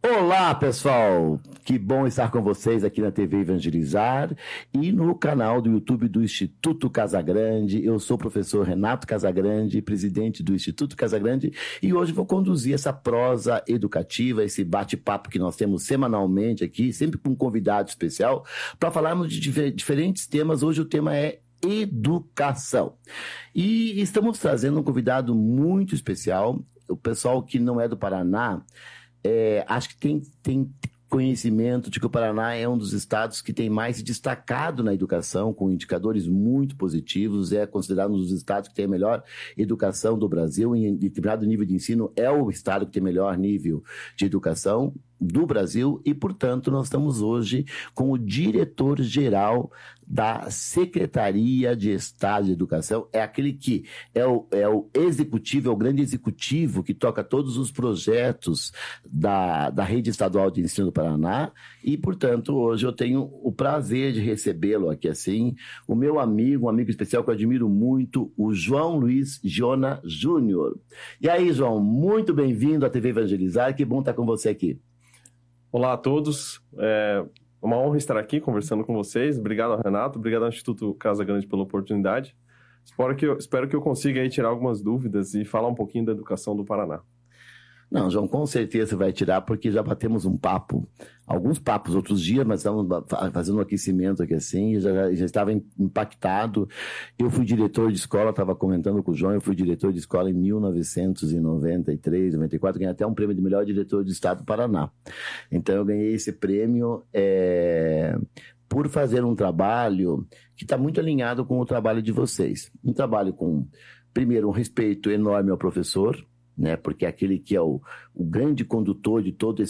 Olá, pessoal! Que bom estar com vocês aqui na TV Evangelizar e no canal do YouTube do Instituto Casagrande. Eu sou o professor Renato Casagrande, presidente do Instituto Casagrande, e hoje vou conduzir essa prosa educativa, esse bate-papo que nós temos semanalmente aqui, sempre com um convidado especial, para falarmos de diferentes temas. Hoje o tema é educação. E estamos trazendo um convidado muito especial, o pessoal que não é do Paraná. Acho que tem conhecimento de que o Paraná é um dos estados que tem mais se destacado na educação, com indicadores muito positivos, é considerado um dos estados que tem a melhor educação do Brasil, em determinado nível de ensino, é o estado que tem melhor nível de educação do Brasil, e, portanto, nós estamos hoje com o diretor-geral da Secretaria de Estado de Educação, é aquele que é o executivo, é o grande executivo que toca todos os projetos da Rede Estadual de Ensino do Paraná, e, portanto, hoje eu tenho o prazer de recebê-lo aqui assim, o meu amigo, um amigo especial que eu admiro muito, o João Luiz Jona Júnior. E aí, João, muito bem-vindo à TV Evangelizar, que bom estar com você aqui. Olá a todos, é uma honra estar aqui conversando com vocês. Obrigado ao Renato, obrigado ao Instituto Casagrande pela oportunidade. Espero que eu consiga aí tirar algumas dúvidas e falar um pouquinho da educação do Paraná. Não, João, com certeza vai tirar, porque já batemos um papo, alguns papos outros dias, mas estamos fazendo um aquecimento aqui assim, e já estava impactado. Eu fui diretor de escola, estava comentando com o João, eu fui diretor de escola em 1993, 94, ganhei até um prêmio de melhor diretor de estado do Paraná. Então eu ganhei esse prêmio por fazer um trabalho que está muito alinhado com o trabalho de vocês. Um trabalho com, primeiro, um respeito enorme ao professor, né, porque é aquele que é o grande condutor de todo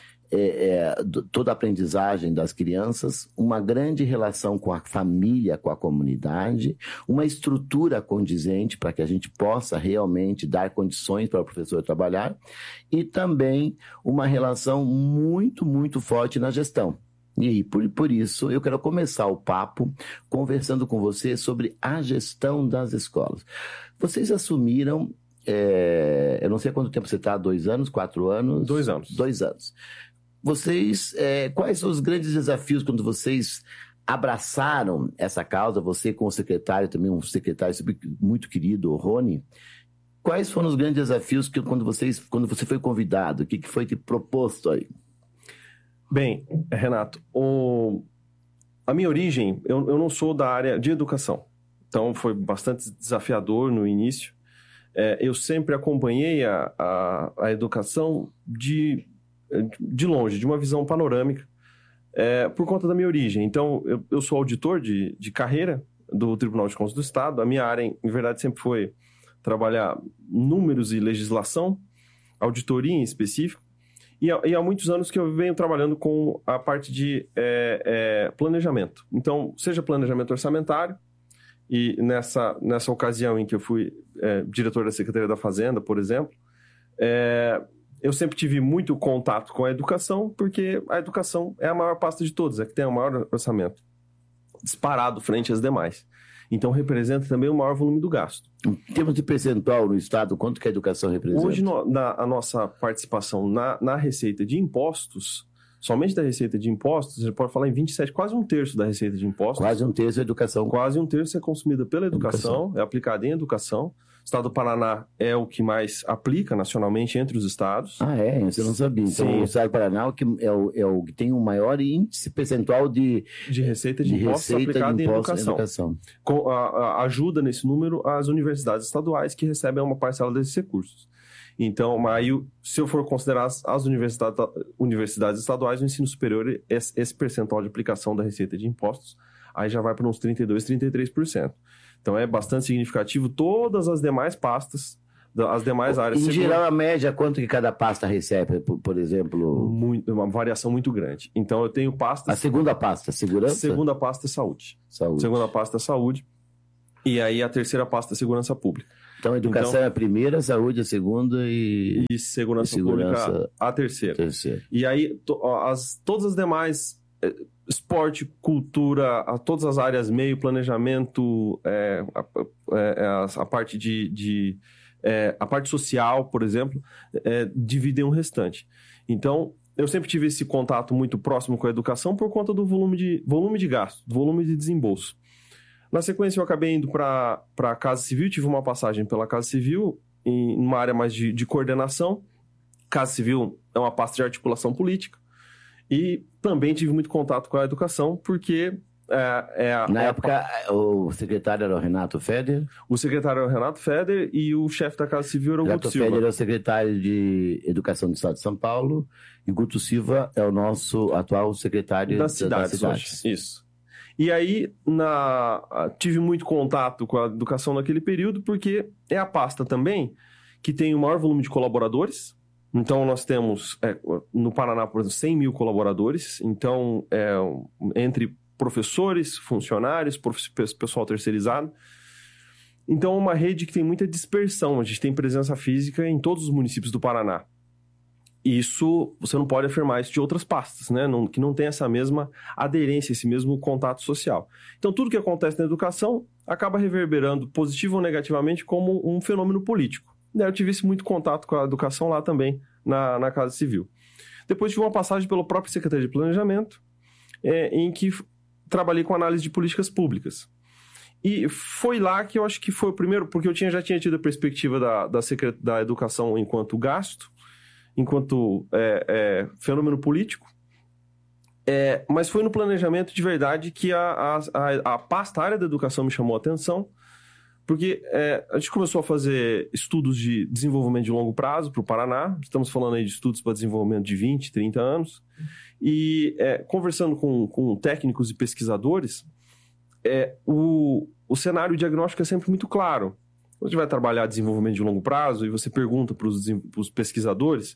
toda a aprendizagem das crianças, uma grande relação com a família, com a comunidade, uma estrutura condizente para que a gente possa realmente dar condições para o professor trabalhar, e também uma relação muito, muito forte na gestão. E por isso eu quero começar o papo conversando com você sobre a gestão das escolas. Vocês assumiram, eu não sei quanto tempo você está, 2 anos, 4 anos? 2 anos. 2 anos. Vocês, quais são os grandes desafios quando vocês abraçaram essa causa, você com o secretário, também um secretário muito querido, o Rony? Quais foram os grandes desafios que quando você foi convidado, o que foi te proposto aí? Bem, Renato, a minha origem, eu não sou da área de educação, então foi bastante desafiador no início. Eu sempre acompanhei a educação de longe, de uma visão panorâmica, por conta da minha origem. Então, eu sou auditor de carreira do Tribunal de Contas do Estado. A minha área, em verdade, sempre foi trabalhar números e legislação, auditoria em específico, e há muitos anos que eu venho trabalhando com a parte de planejamento. Então, seja planejamento orçamentário, e nessa ocasião em que eu fui diretor da Secretaria da Fazenda, por exemplo, eu sempre tive muito contato com a educação, porque a educação é a maior pasta de todas, é que tem o maior orçamento, disparado frente às demais. Então, representa também o maior volume do gasto. Em termos de percentual no Estado, quanto que a educação representa? Hoje, a nossa participação na receita de impostos, somente da receita de impostos, você pode falar em 27, quase 1/3 da receita de impostos. Quase 1/3 é educação. Quase 1/3 é consumida pela educação, é aplicada em educação. O estado do Paraná é o que mais aplica nacionalmente entre os estados. Ah, você não sabia. Então, Sim. o estado do Paraná é o que tem o maior índice percentual de receita de impostos aplicada em educação. Ajuda nesse número as universidades estaduais, que recebem uma parcela desses recursos. Então, aí, se eu for considerar as universidades estaduais, o ensino superior, esse percentual de aplicação da receita de impostos, aí já vai para uns 32%, 33%. Então, é bastante significativo. Todas as demais pastas, as demais áreas... Em geral, a média, quanto que cada pasta recebe, por exemplo? Uma variação muito grande. Então, eu tenho pastas... A segunda pasta, segurança? Segunda pasta, saúde. Segunda pasta, saúde. E aí, a terceira pasta, segurança pública. Então, a educação é a primeira, saúde a segunda e segurança pública a terceira. E aí, todas as demais, esporte, cultura, todas as áreas meio, planejamento, a parte a parte social, por exemplo, dividem o restante. Então, eu sempre tive esse contato muito próximo com a educação por conta do volume de gasto, do volume de desembolso. Na sequência, eu acabei indo para a Casa Civil, tive uma passagem pela Casa Civil, em uma área mais de coordenação. Casa Civil é uma pasta de articulação política. E também tive muito contato com a educação, porque... Na época, o secretário era o Renato Feder? O secretário era o Renato Feder e o chefe da Casa Civil era o Guto Silva. Renato Feder é o secretário de Educação do Estado de São Paulo e Guto Silva é o nosso atual secretário das cidades. Isso. E aí, tive muito contato com a educação naquele período, porque é a pasta também que tem o maior volume de colaboradores. Então, nós temos, no Paraná, por exemplo, 100 mil colaboradores. Então, entre professores, funcionários, pessoal terceirizado. Então, é uma rede que tem muita dispersão. A gente tem presença física em todos os municípios do Paraná. Isso, você não pode afirmar isso de outras pastas, né? Que não tem essa mesma aderência, esse mesmo contato social. Então, tudo que acontece na educação acaba reverberando positivo ou negativamente como um fenômeno político. Eu tive muito contato com a educação lá também, na Casa Civil. Depois tive uma passagem pelo próprio Secretaria de Planejamento, em que trabalhei com análise de políticas públicas. E foi lá que eu acho que foi o primeiro, porque eu já tinha tido a perspectiva da educação enquanto gasto, enquanto fenômeno político, mas foi no planejamento de verdade que a pasta, a área da educação me chamou a atenção, porque a gente começou a fazer estudos de desenvolvimento de longo prazo para o Paraná, estamos falando aí de estudos para desenvolvimento de 20, 30 anos, e conversando com técnicos e pesquisadores, o cenário diagnóstico é sempre muito claro. Quando você vai trabalhar desenvolvimento de longo prazo e você pergunta para os pesquisadores,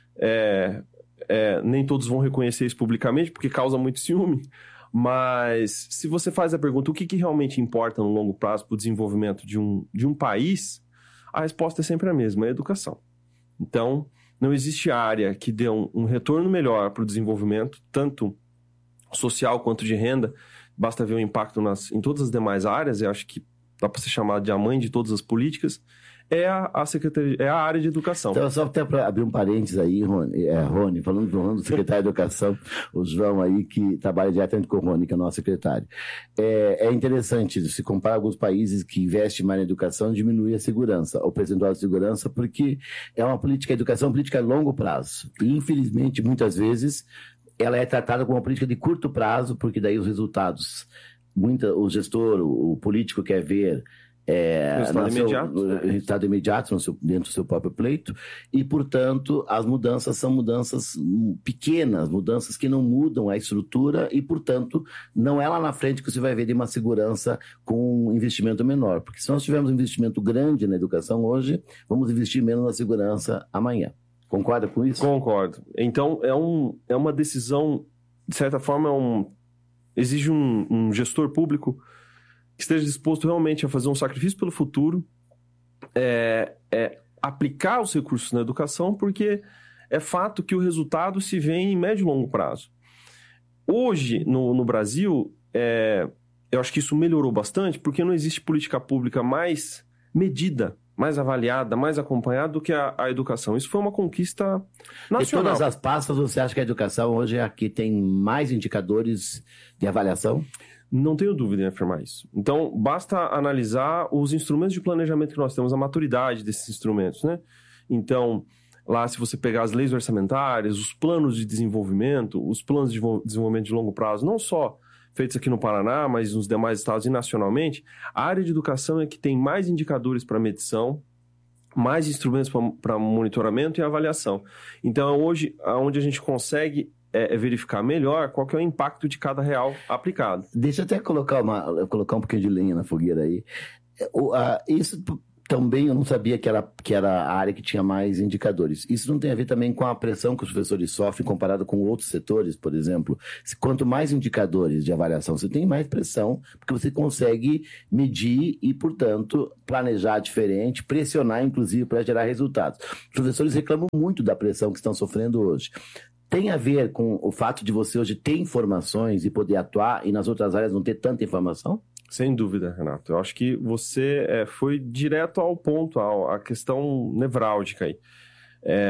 nem todos vão reconhecer isso publicamente, porque causa muito ciúme, mas se você faz a pergunta o que realmente importa no longo prazo para o desenvolvimento de um país, a resposta é sempre a mesma, é a educação. Então, não existe área que dê um retorno melhor para o desenvolvimento, tanto social quanto de renda. Basta ver o impacto em todas as demais áreas, eu acho que dá para ser chamado de a mãe de todas as políticas, é a área de educação. Então, só até para abrir um parênteses aí, Rony, falando do secretário de Educação, o João aí, que trabalha diretamente com o Rony, que é o nosso secretário. É interessante, se comparar alguns países que investem mais na educação, diminuir a segurança, o percentual de segurança, porque é uma política, a educação é uma política a longo prazo. E, infelizmente, muitas vezes, ela é tratada como uma política de curto prazo, porque daí os resultados, o gestor, o político quer ver resultado imediato dentro do seu próprio pleito, e, portanto, as mudanças são mudanças pequenas, mudanças que não mudam a estrutura e, portanto, não é lá na frente que você vai ver de uma segurança com um investimento menor, porque se nós tivermos um investimento grande na educação hoje, vamos investir menos na segurança amanhã. Concorda com isso? Concordo. Então, é uma decisão, de certa forma, exige um gestor público que esteja disposto realmente a fazer um sacrifício pelo futuro, aplicar os recursos na educação, porque é fato que o resultado se vê em médio e longo prazo. Hoje, no Brasil, eu acho que isso melhorou bastante, porque não existe política pública mais medida, mais avaliada, mais acompanhada do que a educação. Isso foi uma conquista nacional. De todas as pastas, você acha que a educação hoje é a que tem mais indicadores de avaliação? Não tenho dúvida em afirmar isso. Então, basta analisar os instrumentos de planejamento que nós temos, a maturidade desses instrumentos, né? Então, lá, se você pegar as leis orçamentárias, os planos de desenvolvimento, os planos de desenvolvimento de longo prazo, não só feitos aqui no Paraná, mas nos demais estados e nacionalmente, a área de educação é que tem mais indicadores para medição, mais instrumentos para monitoramento e avaliação. Então, hoje, onde a gente consegue verificar melhor qual que é o impacto de cada real aplicado. Deixa eu até colocar um pouquinho de lenha na fogueira aí. Isso também eu não sabia que era a área que tinha mais indicadores. Isso não tem a ver também com a pressão que os professores sofrem comparado com outros setores, por exemplo? Quanto mais indicadores de avaliação você tem, mais pressão, porque você consegue medir e, portanto, planejar diferente, pressionar, inclusive, para gerar resultados. Os professores reclamam muito da pressão que estão sofrendo hoje. Tem a ver com o fato de você hoje ter informações e poder atuar e nas outras áreas não ter tanta informação? Sem dúvida, Renato. Eu acho que você foi direto ao ponto, à questão nevrálgica aí.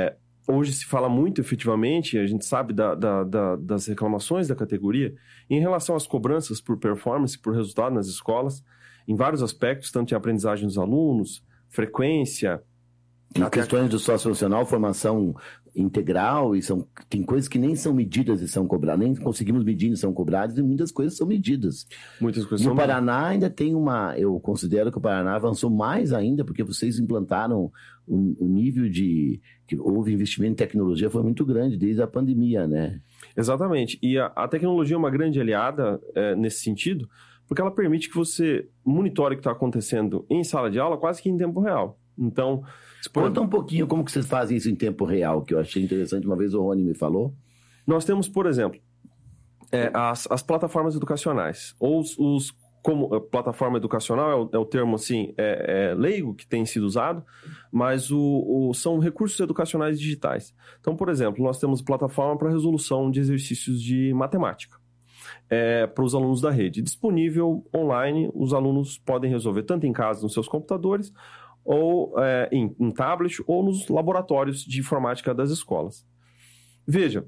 hoje se fala muito, efetivamente, a gente sabe das reclamações da categoria, em relação às cobranças por performance, por resultado nas escolas, em vários aspectos, tanto em aprendizagem dos alunos, frequência... As questões do socioemocional, formação integral, tem coisas que nem são medidas e são cobradas, nem conseguimos medir e são cobradas, e muitas coisas são medidas. Muitas coisas no Paraná ainda tem eu considero que o Paraná avançou mais ainda, porque vocês implantaram o nível que houve investimento em tecnologia foi muito grande desde a pandemia, né? Exatamente, e a tecnologia é uma grande aliada nesse sentido, porque ela permite que você monitore o que está acontecendo em sala de aula quase que em tempo real. Então... Conta um pouquinho como que vocês fazem isso em tempo real, que eu achei interessante, uma vez o Rony me falou. Nós temos, por exemplo, as plataformas educacionais, ou como plataforma educacional é o termo assim, leigo que tem sido usado, mas são recursos educacionais digitais. Então, por exemplo, nós temos plataforma para resolução de exercícios de matemática. Para os alunos da rede. Disponível online, os alunos podem resolver tanto em casa, nos seus computadores, ou em tablet, ou nos laboratórios de informática das escolas. Veja,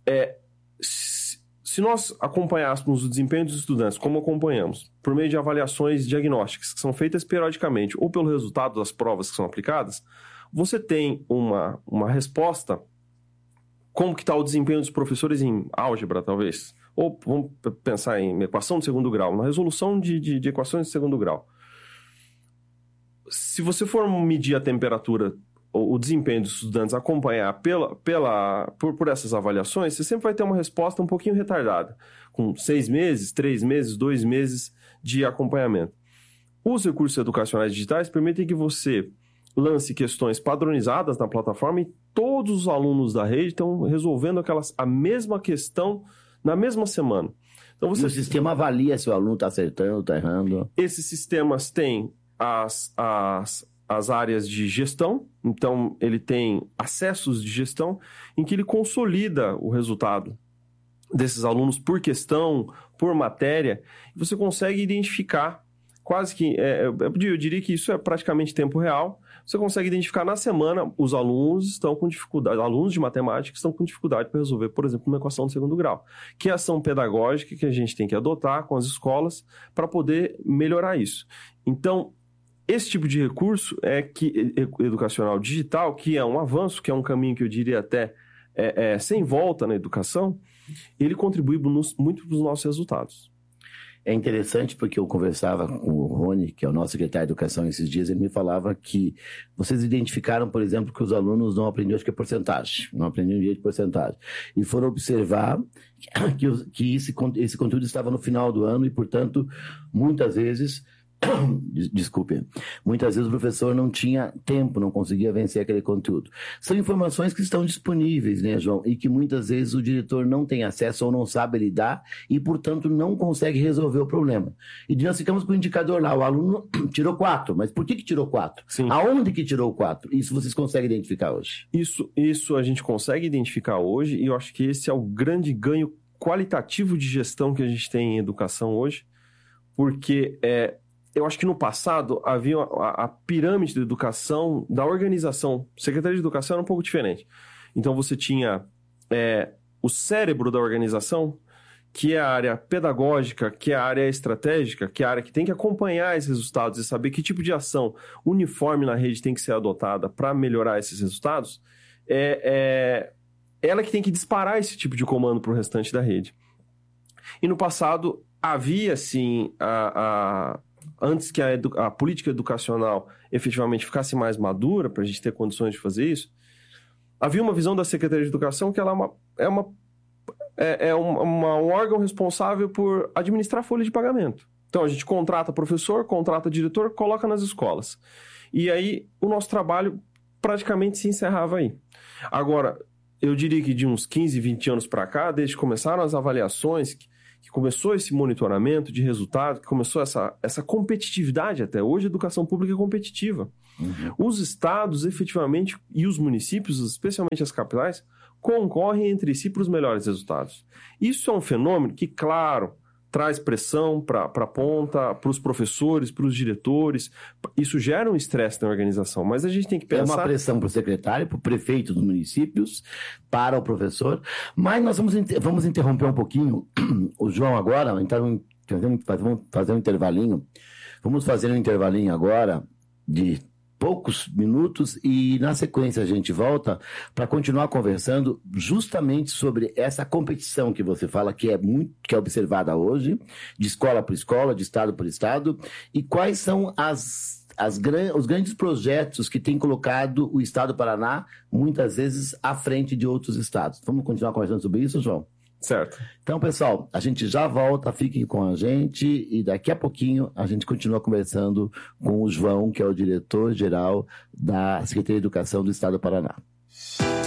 se nós acompanhássemos o desempenho dos estudantes, como acompanhamos, por meio de avaliações diagnósticas, que são feitas periodicamente, ou pelo resultado das provas que são aplicadas, você tem uma resposta, como que está o desempenho dos professores em álgebra, talvez, ou vamos pensar em equação de segundo grau, na resolução de equações de segundo grau. Se você for medir a temperatura, o desempenho dos estudantes, acompanhar por essas avaliações, você sempre vai ter uma resposta um pouquinho retardada, com 6 meses, 3 meses, 2 meses de acompanhamento. Os recursos educacionais digitais permitem que você lance questões padronizadas na plataforma e todos os alunos da rede estão resolvendo a mesma questão na mesma semana. Então, E o sistema avalia se o aluno está acertando, está errando? Esses sistemas têm as áreas de gestão, então ele tem acessos de gestão em que ele consolida o resultado desses alunos por questão, por matéria, e você consegue identificar quase que, eu diria que isso é praticamente tempo real, você consegue identificar na semana os alunos estão com dificuldade, alunos de matemática estão com dificuldade para resolver, por exemplo, uma equação de segundo grau, que é a ação pedagógica que a gente tem que adotar com as escolas para poder melhorar isso. Então, esse tipo de recurso educacional digital, que é um avanço, que é um caminho que eu diria até sem volta na educação, ele contribui muito para os nossos resultados. É interessante porque eu conversava com o Rony, que é o nosso secretário de Educação esses dias, ele me falava que vocês identificaram, por exemplo, que os alunos não aprendiam, acho que é porcentagem, não aprendiam direito de porcentagem, e foram observar que esse conteúdo estava no final do ano e, portanto, muitas vezes o professor não tinha tempo, não conseguia vencer aquele conteúdo. São informações que estão disponíveis, né, João? E que muitas vezes o diretor não tem acesso ou não sabe lidar e, portanto, não consegue resolver o problema. E nós ficamos com o indicador lá, o aluno tirou 4, mas por que tirou 4? Sim. Aonde que tirou 4? Isso vocês conseguem identificar hoje? Isso a gente consegue identificar hoje e eu acho que esse é o grande ganho qualitativo de gestão que a gente tem em educação hoje, porque eu acho que no passado havia a pirâmide da educação, da organização. Secretaria de Educação era um pouco diferente. Então você tinha o cérebro da organização, que é a área pedagógica, que é a área estratégica, que é a área que tem que acompanhar esses resultados e saber que tipo de ação uniforme na rede tem que ser adotada para melhorar esses resultados. Ela que tem que disparar esse tipo de comando para o restante da rede. E no passado havia, sim, antes que a política educacional efetivamente ficasse mais madura para a gente ter condições de fazer isso, havia uma visão da Secretaria de Educação que ela é um órgão responsável por administrar a folha de pagamento. Então, a gente contrata professor, contrata diretor, coloca nas escolas. E aí, o nosso trabalho praticamente se encerrava aí. Agora, eu diria que de uns 15, 20 anos para cá, desde que começaram as avaliações, que começou esse monitoramento de resultado, que começou essa competitividade até hoje, a educação pública é competitiva. Uhum. Os estados, efetivamente, e os municípios, especialmente as capitais, concorrem entre si para os melhores resultados. Isso é um fenômeno que, claro, traz pressão para a ponta, para os professores, para os diretores. Isso gera um estresse na organização, mas a gente tem que pensar... É uma pressão para o secretário, para o prefeito dos municípios, para o professor, mas nós vamos interromper um pouquinho o João agora, então vamos fazer um intervalinho. Vamos fazer um intervalinho agora de poucos minutos e na sequência a gente volta para continuar conversando justamente sobre essa competição que você fala que é observada hoje, de escola por escola, de estado por estado, e quais são os grandes projetos que tem colocado o estado do Paraná muitas vezes à frente de outros estados. Vamos continuar conversando sobre isso, João? Certo. Então, pessoal, a gente já volta, fiquem com a gente e daqui a pouquinho a gente continua conversando com o João, que é o diretor-geral da Secretaria de Educação do Estado do Paraná.